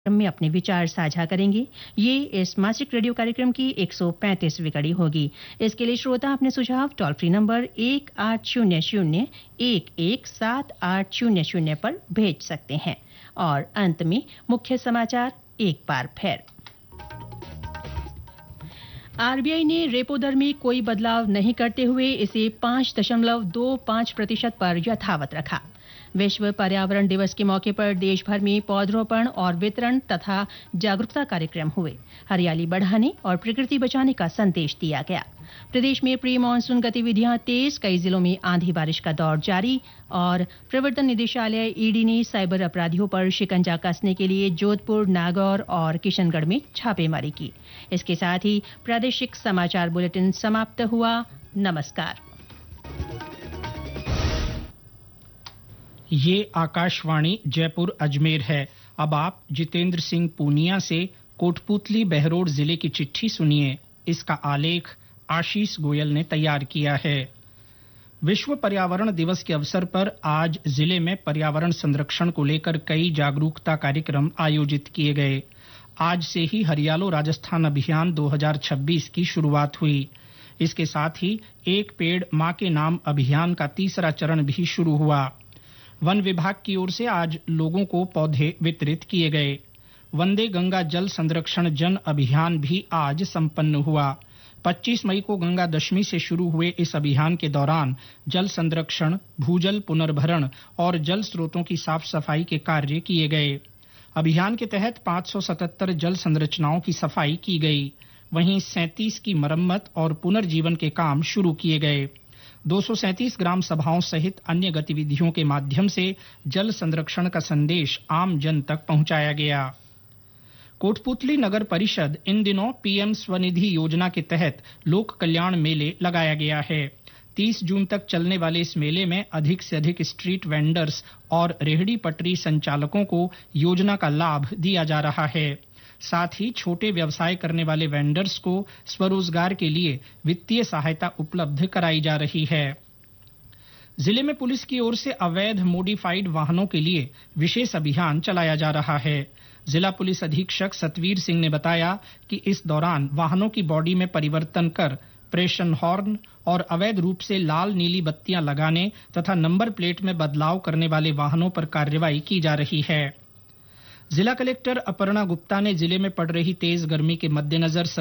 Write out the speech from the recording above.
में अपने विचार साझा करेंगे। ये इस मासिक रेडियो कार्यक्रम की 135वीं कड़ी होगी। इसके लिए श्रोता अपने सुझाव टोल फ्री नंबर 1800-117800 पर भेज सकते हैं। और अंत में मुख्य समाचार एक बार फिर। आरबीआई ने रेपो दर में कोई बदलाव नहीं करते हुए इसे 5.25% पर यथावत रखा। विश्व पर्यावरण दिवस के मौके पर देश भर में पौधरोपण और वितरण तथा जागरूकता कार्यक्रम हुए। हरियाली बढ़ाने और प्रकृति बचाने का संदेश दिया गया। प्रदेश में प्री मानसून गतिविधियां तेज, कई जिलों में आंधी बारिश का दौर जारी। और प्रवर्तन निदेशालय ईडी ने साइबर अपराधियों पर शिकंजा कसने के लिए जोधपुर, नागौर और किशनगढ़ में छापेमारी की। इसके साथ ही प्रादेशिक समाचार बुलेटिन समाप्त हुआ। नमस्कार। ये आकाशवाणी जयपुर अजमेर है। अब आप जितेंद्र सिंह पूनिया से कोटपूतली बहरोड जिले की चिट्ठी सुनिए। इसका आलेख आशीष गोयल ने तैयार किया है। विश्व पर्यावरण दिवस के अवसर पर आज जिले में पर्यावरण संरक्षण को लेकर कई जागरूकता कार्यक्रम आयोजित किए गए। आज से ही हरियालो राजस्थान अभियान 2026 की शुरुआत हुई। इसके साथ ही एक पेड़ मां के नाम अभियान का तीसरा चरण भी शुरू हुआ। वन विभाग की ओर से आज लोगों को पौधे वितरित किए गए। वंदे गंगा जल संरक्षण जन अभियान भी आज संपन्न हुआ। 25 मई को गंगा दशमी से शुरू हुए इस अभियान के दौरान जल संरक्षण, भूजल पुनर्भरण और जल स्रोतों की साफ सफाई के कार्य किए गए। अभियान के तहत 577 जल संरचनाओं की सफाई की गई। वहीं 37 की मरम्मत और पुनर्जीवन के काम शुरू किए गए। 237 ग्राम सभाओं सहित अन्य गतिविधियों के माध्यम से जल संरक्षण का संदेश आम जन तक पहुंचाया गया। कोटपूतली नगर परिषद इन दिनों पीएम स्वनिधि योजना के तहत लोक कल्याण मेले लगाया गया है। 30 जून तक चलने वाले इस मेले में अधिक से अधिक स्ट्रीट वेंडर्स और रेहड़ी पटरी संचालकों को योजना का लाभ दिया जा रहा है। साथ ही छोटे व्यवसाय करने वाले वेंडर्स को स्वरोजगार के लिए वित्तीय सहायता उपलब्ध कराई जा रही है। जिले में पुलिस की ओर से अवैध मोडिफाइड वाहनों के लिए विशेष अभियान चलाया जा रहा है। जिला पुलिस अधीक्षक सतवीर सिंह ने बताया कि इस दौरान वाहनों की बॉडी में परिवर्तन कर प्रेषण हॉर्न और अवैध रूप से लाल नीली बत्तियां लगाने तथा नंबर प्लेट में बदलाव करने वाले वाहनों पर कार्रवाई की जा रही है। जिला कलेक्टर अपर्णा गुप्ता ने जिले में पड़ रही तेज गर्मी के मद्देनजर